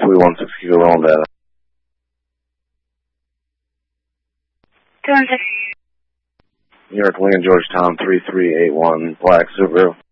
316 Kilo on data. 216. New York, Lincoln, Georgetown, 3381, Black Subaru.